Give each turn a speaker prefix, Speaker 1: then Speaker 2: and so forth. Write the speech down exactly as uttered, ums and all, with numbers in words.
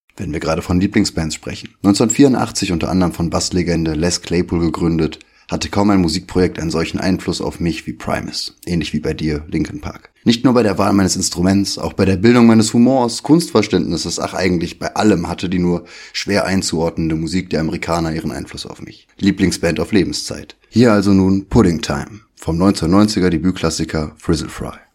Speaker 1: Wenn wir gerade von Lieblingsbands sprechen. neunzehnhundertvierundachtzig unter anderem von Basslegende Les Claypool gegründet, hatte kaum ein Musikprojekt einen solchen Einfluss auf mich wie Primus. Ähnlich wie bei dir, Linkin Park. Nicht nur bei der Wahl meines Instruments, auch bei der Bildung meines Humors, Kunstverständnisses, ach eigentlich bei allem hatte die nur schwer einzuordnende Musik der Amerikaner ihren Einfluss auf mich. Lieblingsband auf Lebenszeit. Hier also nun Pudding Time, vom neunzehnhundertneunziger Debütklassiker Frizzle Fry.